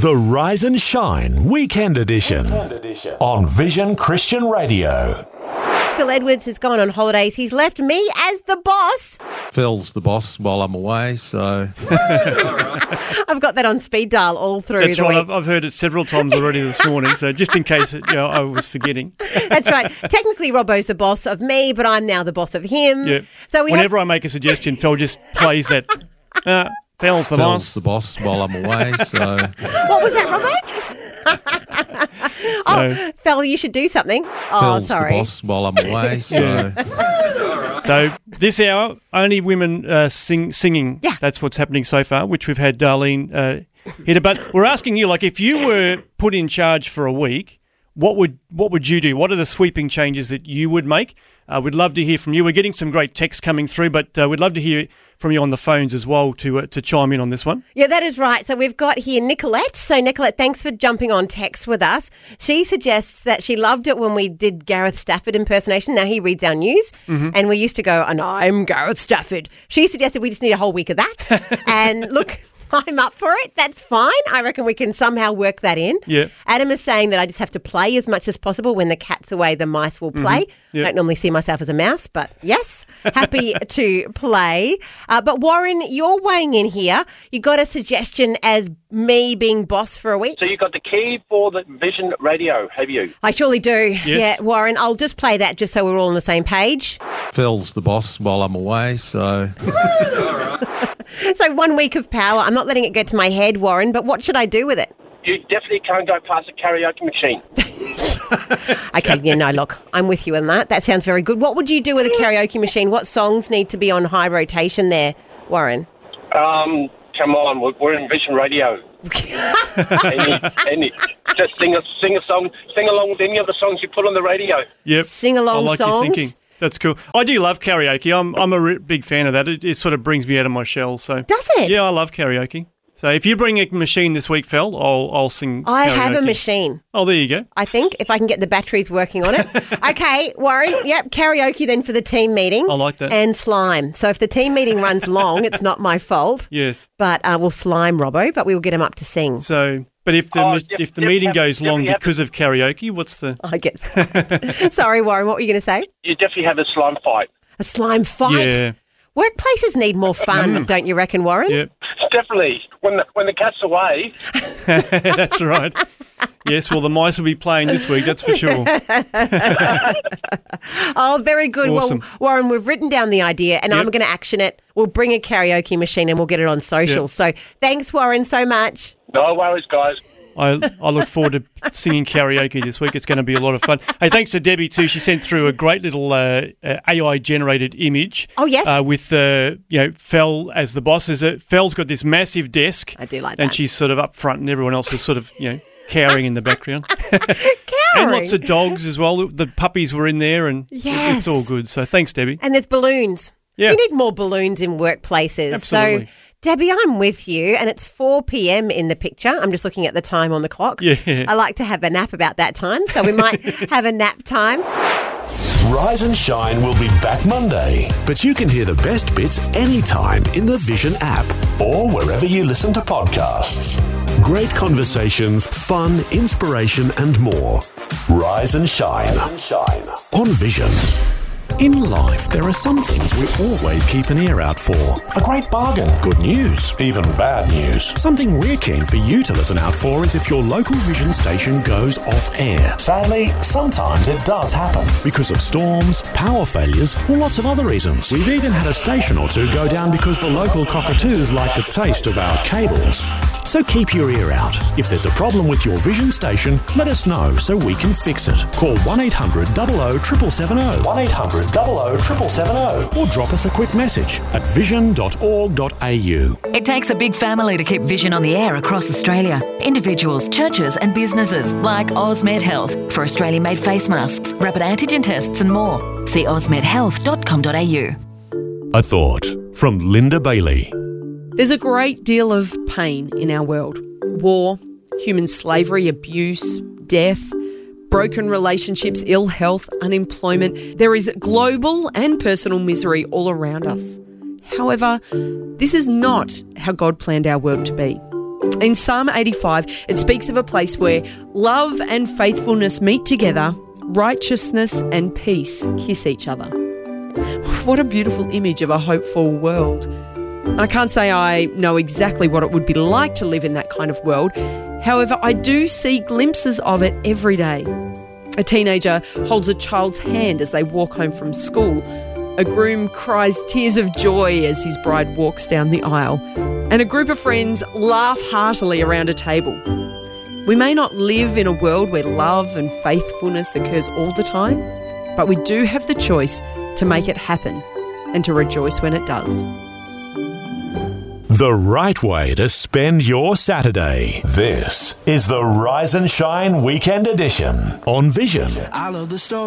The Rise and Shine Weekend Edition on Vision Christian Radio. Phil Edwards has gone on holidays. He's left me as the boss. Phil's the boss while I'm away, so... I've got that on speed dial all through That's the right. week. I've heard it several times already this morning, so just in case I was forgetting. That's right. Technically, Robbo's the boss of me, but I'm now the boss of him. Yeah. So Whenever I make a suggestion, Phil just plays that. Phil's the boss. Phil's the boss while I'm away, so... What was that, Robbo? Phil, you should do something. Phil's Sorry. the boss while I'm away, so... So this hour, only women singing. Yeah. That's what's happening so far, which we've had Darlene hit. But we're asking you, like, if you were put in charge for a week, what would you do? What are the sweeping changes that you would make? We'd love to hear from you. We're getting some great texts coming through, but we'd love to hear from you on the phones as well to chime in on this one. Yeah, that is right. So we've got here Nicolette. So Nicolette, thanks for jumping on text with us. She suggests that she loved it when we did Gareth Stafford impersonation. Now he reads our news and we used to go, and I'm Gareth Stafford. She suggested we just need a whole week of that. And look, I'm up for it. That's fine. I reckon we can somehow work that in. Yeah. Adam is saying that I just have to play as much as possible. When the cat's away, the mice will play. Yeah. I don't normally see myself as a mouse, but yes, happy to play. But Warren, you're weighing in here. You got a suggestion as me being boss for a week? So you got the key for the Vision Radio, have you? I surely do. Yes. Yeah, Warren, I'll just play that just so we're all on the same page. Phil's the boss while I'm away, so... So 1 week of power. I'm not letting it get to my head, Warren, but what should I do with it? You definitely can't go past the karaoke machine. Okay, yeah, no, look, I'm with you on that. That sounds very good. What would you do with a karaoke machine? What songs need to be on high rotation there, Warren? Come on, we're in Vision Radio. any, just sing a song, sing along with any of the songs you put on the radio. Yep. Sing-along I like songs? your thinking. That's cool. I do love karaoke. I'm a big fan of that. It sort of brings me out of my shell. So Does it? Yeah, I love karaoke. So if you bring a machine this week, Phil, I'll sing I karaoke. have a machine. Oh, there you go. I think, if I can get the batteries working on it. Okay, Warren, yep, karaoke then for the team meeting. I like that. And slime. So if the team meeting runs long, it's not my fault. Yes. But we'll slime Robbo, but we will get him up to sing. So, but if the meeting goes long because of karaoke, what's the... I guess. Sorry, Warren, what were you going to say? You definitely have a slime fight. A slime fight? Yeah. Workplaces need more fun, don't you reckon, Warren? Yep. Definitely. When the cat's away. That's right. Yes, well, the mice will be playing this week, that's for sure. Oh, very good. Awesome. Well, Warren, we've written down the idea and I'm going to action it. We'll bring a karaoke machine and we'll get it on social. Yep. So thanks, Warren, so much. No worries, guys. I look forward to singing karaoke this week. It's going to be a lot of fun. Hey, thanks to Debbie too. She sent through a great little AI-generated image. Oh, yes. With Fel as the boss. Fel's got this massive desk. I do like that. And she's sort of up front and everyone else is sort of, cowering in the background. Cowering? And lots of dogs as well. The puppies were in there and Yes. it's all good. So thanks, Debbie. And there's balloons. Yeah. We need more balloons in workplaces. Absolutely. So, Debbie, I'm with you, and it's 4 p.m. in the picture. I'm just looking at the time on the clock. Yeah. I like to have a nap about that time, so we might have a nap time. Rise and Shine will be back Monday, but you can hear the best bits anytime in the Vision app or wherever you listen to podcasts. Great conversations, fun, inspiration and more. Rise and Shine on Vision. In life, there are some things we always keep an ear out for. A great bargain, good news, even bad news. Something we're keen for you to listen out for is if your local Vision station goes off air. Sadly, sometimes it does happen. Because of storms, power failures, or lots of other reasons. We've even had a station or two go down because the local cockatoos like the taste of our cables. So keep your ear out. If there's a problem with your Vision station, let us know so we can fix it. Call 1800 00 770. 1800 00 770. Or drop us a quick message at vision.org.au. It takes a big family to keep Vision on the air across Australia. Individuals, churches and businesses like Osmed Health for Australian-made face masks, rapid antigen tests and more. See osmedhealth.com.au. A thought from Linda Bailey. There's a great deal of pain in our world. War, human slavery, abuse, death, broken relationships, ill health, unemployment. There is global and personal misery all around us. However, this is not how God planned our world to be. In Psalm 85, it speaks of a place where love and faithfulness meet together, righteousness and peace kiss each other. What a beautiful image of a hopeful world. I can't say I know exactly what it would be like to live in that kind of world. However, I do see glimpses of it every day. A teenager holds a child's hand as they walk home from school. A groom cries tears of joy as his bride walks down the aisle. And a group of friends laugh heartily around a table. We may not live in a world where love and faithfulness occurs all the time, but we do have the choice to make it happen and to rejoice when it does. The right way to spend your Saturday. This is the Rise and Shine Weekend Edition on Vision. I love the story.